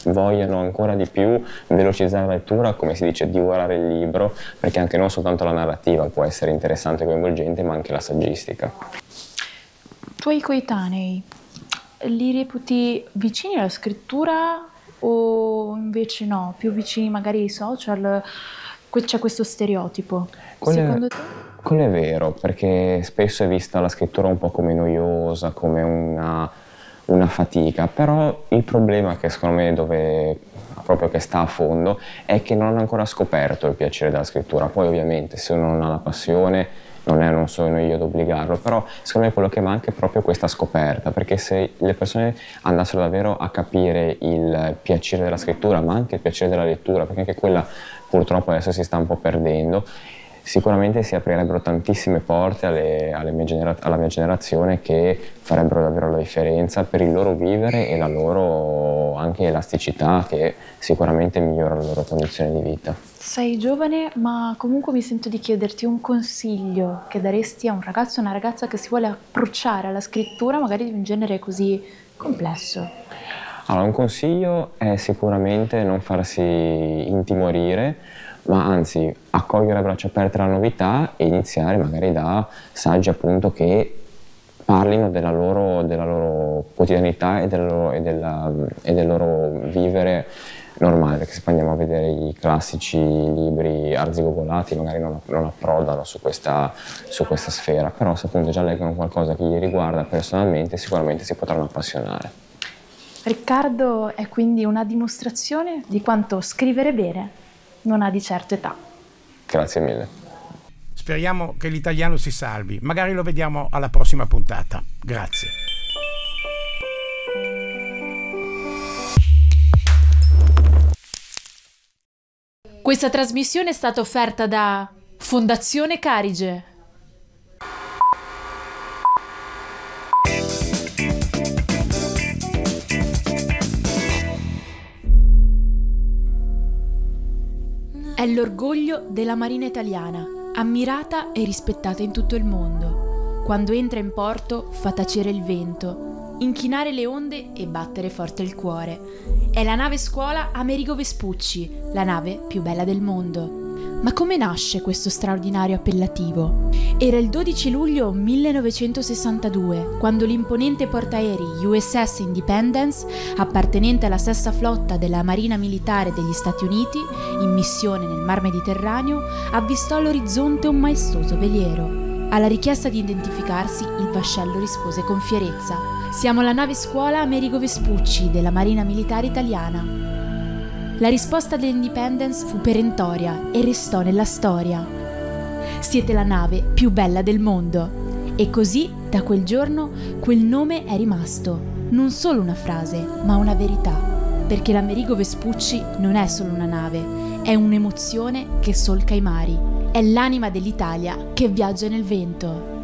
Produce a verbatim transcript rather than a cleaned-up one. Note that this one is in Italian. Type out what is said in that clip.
vogliano ancora di più velocizzare la lettura, come si dice, divorare il libro, perché anche non soltanto la narrativa può essere interessante e coinvolgente, ma anche la saggistica. Tuoi coetanei li reputi vicini alla scrittura o invece no, più vicini magari ai social? C'è questo stereotipo, Quello secondo è, te? quello è vero, perché spesso è vista la scrittura un po' come noiosa, come una, una fatica, però il problema che secondo me dove proprio che sta a fondo è che non hanno ancora scoperto il piacere della scrittura. Poi ovviamente se uno non ha la passione non, è, non sono io ad obbligarlo, però secondo me quello che manca è proprio questa scoperta, perché se le persone andassero davvero a capire il piacere della scrittura, ma anche il piacere della lettura, perché anche quella purtroppo adesso si sta un po' perdendo, sicuramente si aprirebbero tantissime porte alle, alle mie genera- alla mia generazione, che farebbero davvero la differenza per il loro vivere e la loro anche elasticità, che sicuramente migliora la loro condizione di vita. Sei giovane, ma comunque mi sento di chiederti un consiglio che daresti a un ragazzo o una ragazza che si vuole approcciare alla scrittura, magari di un genere così complesso. Allora, un consiglio è sicuramente non farsi intimorire, ma anzi accogliere a braccia aperte la novità e iniziare magari da saggi appunto che parlino della loro, della loro quotidianità e del loro, e della, e del loro vivere normale, perché se poi andiamo a vedere i classici libri arzigogolati magari non, non approdano su questa, su questa sfera, però se appunto già leggono qualcosa che gli riguarda personalmente sicuramente si potranno appassionare. Riccardo è quindi una dimostrazione di quanto scrivere bene non ha di certo età. Grazie mille. Speriamo che l'italiano si salvi, magari lo vediamo alla prossima puntata. Grazie. Questa trasmissione è stata offerta da Fondazione Carige. È l'orgoglio della Marina italiana, ammirata e rispettata in tutto il mondo. Quando entra in porto fa tacere il vento, inchinare le onde e battere forte il cuore. È la nave scuola Amerigo Vespucci, la nave più bella del mondo. Ma come nasce questo straordinario appellativo? Era il dodici luglio millenovecentosessantadue, quando l'imponente portaerei U S S Independence, appartenente alla sesta flotta della Marina Militare degli Stati Uniti, in missione nel Mar Mediterraneo, avvistò all'orizzonte un maestoso veliero. Alla richiesta di identificarsi, il vascello rispose con fierezza: «Siamo la nave scuola Amerigo Vespucci della Marina Militare Italiana». La risposta dell'Independence fu perentoria e restò nella storia: «Siete la nave più bella del mondo». E così, da quel giorno, quel nome è rimasto, non solo una frase, ma una verità, perché l'Amerigo Vespucci non è solo una nave, è un'emozione che solca i mari, è l'anima dell'Italia che viaggia nel vento.